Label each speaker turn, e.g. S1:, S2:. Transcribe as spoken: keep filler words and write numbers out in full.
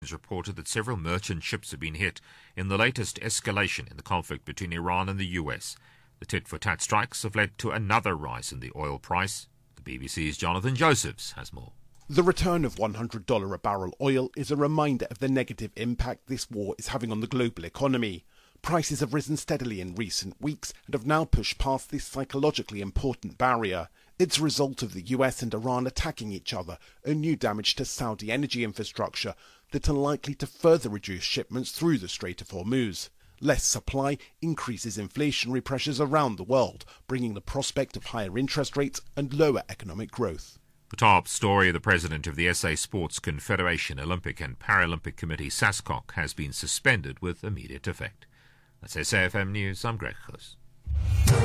S1: has reported that several merchant ships have been hit in the latest escalation in the conflict between Iran and the U S. The tit-for-tat strikes have led to another rise in the oil price. The B B C's Jonathan Josephs has more.
S2: The return of one hundred dollars a barrel oil is a reminder of the negative impact this war is having on the global economy. Prices have risen steadily in recent weeks and have now pushed past this psychologically important barrier. It's a result of the U S and Iran attacking each other and new damage to Saudi energy infrastructure that are likely to further reduce shipments through the Strait of Hormuz. Less supply increases inflationary pressures around the world, bringing the prospect of higher interest rates and lower economic growth.
S1: The top story: the president of the S A Sports Confederation Olympic and Paralympic Committee, SASCOC, has been suspended with immediate effect. That's S A F M News. I'm Greg Goos.